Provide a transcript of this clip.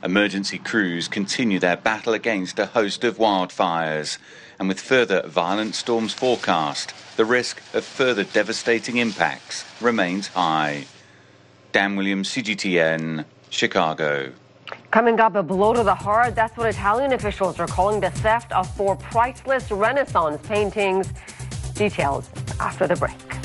Emergency crews continue their battle against a host of wildfires, and with further violent storms forecast, the risk of further devastating impacts remains high. Dan Williams, CGTN, Chicago. Coming up, a blow to the heart. That's what Italian officials are calling the theft of 4 priceless Renaissance paintings. Details after the break.